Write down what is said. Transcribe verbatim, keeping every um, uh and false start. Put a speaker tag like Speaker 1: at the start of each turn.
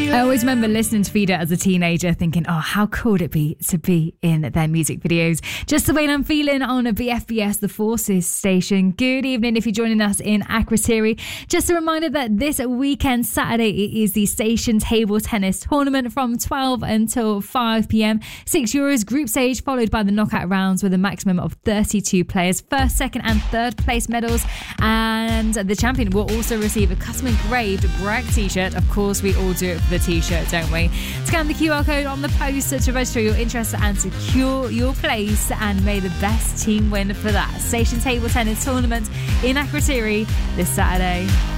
Speaker 1: I always remember listening to Feeder as a teenager thinking, oh, how cool would it be to be in their music videos? Just the way I'm feeling on a B F B S, the Forces station. Good evening if you're joining us in Akrotiri. Just a reminder that this weekend, Saturday, it is the station table tennis tournament from twelve until five p.m. Six Euros group stage, followed by the knockout rounds with a maximum of thirty-two players. First, second and third place medals. And the champion will also receive a custom engraved Bragg t-shirt. Of course, we all do it for the t-shirt, don't we? Scan the Q R code on the poster to register your interest and secure your place, and may the best team win for that station table tennis tournament in Akrotiri this Saturday.